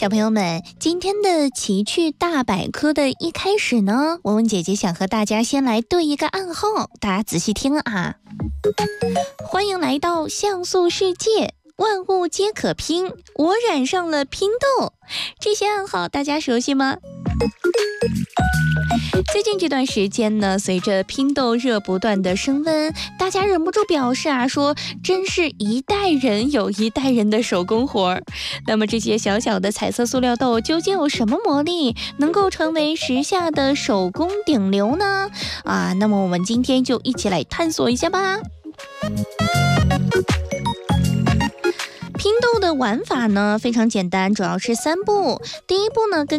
小朋友们，今天的奇趣大百科的一开始呢，文文姐姐想和大家先来对一个暗号，大家仔细听啊！欢迎来到像素世界，万物皆可拼，我染上了拼豆。这些暗号大家熟悉吗？最近这段时间呢，随着拼豆热不断的升温，大家忍不住表示说真是一代人有一代人的手工活。那么这些小小的彩色塑料豆究竟有什么魔力，能够成为时下的手工顶流呢？那么我们今天就一起来探索一下吧。拼豆的玩法呢非常简单，主要是3步。第一步呢，跟